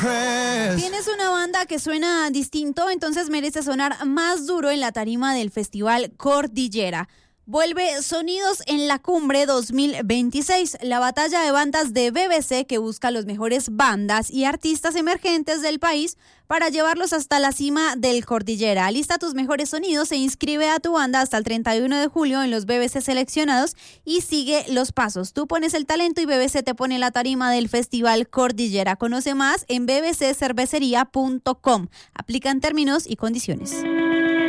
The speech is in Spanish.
¿Tienes una banda que suena distinto? Entonces merece sonar más duro en la tarima del Festival Cordillera. Vuelve Sonidos en la Cumbre 2026, la batalla de bandas de BBC que busca los mejores bandas y artistas emergentes del país para llevarlos hasta la cima del Cordillera. Alista tus mejores sonidos e inscribe a tu banda hasta el 31 de julio en los BBC seleccionados y sigue los pasos. Tú pones el talento y BBC te pone la tarima del Festival Cordillera. Conoce más en bbccervecería.com. Aplican términos y condiciones.